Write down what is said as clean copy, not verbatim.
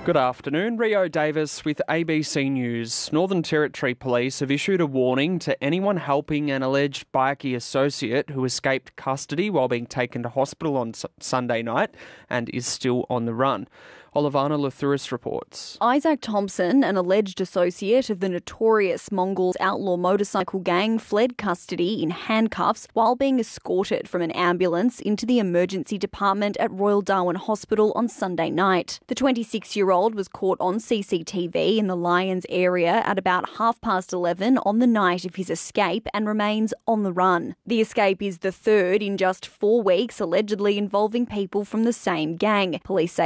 Good afternoon, Rio Davis with ABC News. Northern Territory Police have issued a warning to anyone helping an alleged bikie associate who escaped custody while being taken to hospital on Sunday night and is still on the run. Olivana Lathuris reports. Isaac Thompson, an alleged associate of the notorious Mongols outlaw motorcycle gang, fled custody in handcuffs while being escorted from an ambulance into the emergency department at Royal Darwin Hospital on Sunday night. The 26-year-old was caught on CCTV in the Lyons area at about 11:30 on the night of his escape and remains on the run. The escape is the third in just 4 weeks, allegedly involving people from the same gang. Police say